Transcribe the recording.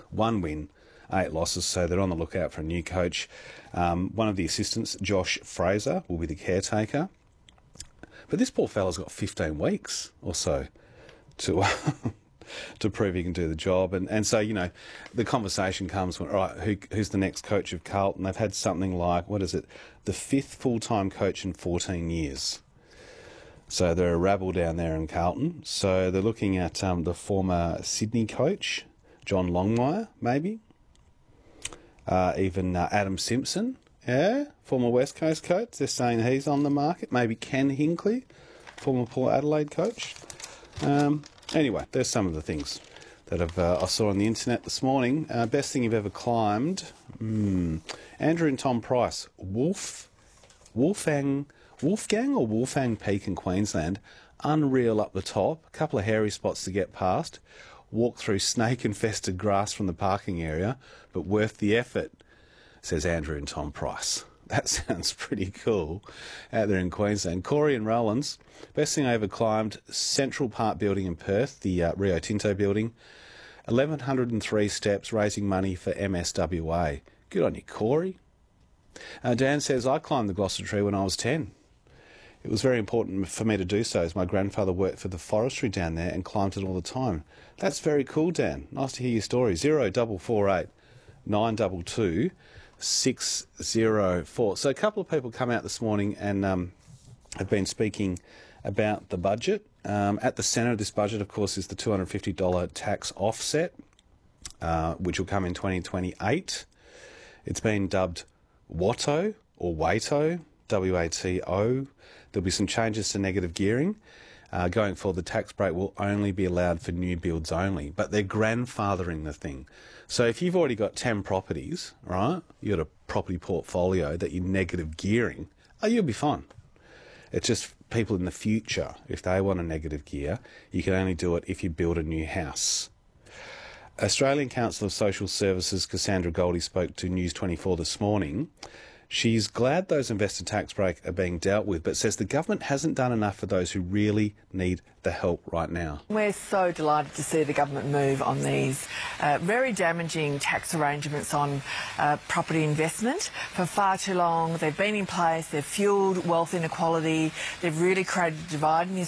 1 win, 8 losses, so they're on the lookout for a new coach. One of the assistants, Josh Fraser, will be the caretaker. But this poor fella's got 15 weeks or so to to prove he can do the job. And so, you know, the conversation comes when, all right, who's the next coach of Carlton? They've had something like, what is it, the 5th full-time coach in 14 years. So they're a rabble down there in Carlton. So they're looking at the former Sydney coach, John Longmire, maybe. Even Adam Simpson, former West Coast coach. They're saying he's on the market. Maybe Ken Hinkley, former Port Adelaide coach. Anyway, there's some of the things that I saw on the internet this morning. Best thing you've ever climbed. Andrew and Tom Price. Wolfgang Peak in Queensland. Unreal up the top. A couple of hairy spots to get past. Walk through snake-infested grass from the parking area, but worth the effort, says Andrew and Tom Price. That sounds pretty cool out there in Queensland. Corey and Rowlands, best thing I ever climbed, Central Park building in Perth, the Rio Tinto building. 1,103 steps, raising money for MSWA. Good on you, Corey. Dan says, I climbed the Gloucester Tree when I was 10. It was very important for me to do so, as my grandfather worked for the forestry down there and climbed it all the time. That's very cool, Dan. Nice to hear your story. 0448 922 604. So a couple of people come out this morning and have been speaking about the budget. At the centre of this budget, of course, is the $250 tax offset, which will come in 2028. It's been dubbed WATO or WATO, WATO. There'll be some changes to negative gearing. Going forward, the tax break will only be allowed for new builds only, but they're grandfathering the thing. So if you've already got 10 properties, right, you've got a property portfolio that you're negative gearing, you'll be fine. It's just people in the future, if they want a negative gear, you can only do it if you build a new house. Australian Council of Social Services, Cassandra Goldie, spoke to News 24 this morning. She's glad those investor tax break are being dealt with, but says the government hasn't done enough for those who really need the help right now. We're so delighted to see the government move on these very damaging tax arrangements on property investment. For far too long, they've been in place, they've fuelled wealth inequality, they've really created a divide in the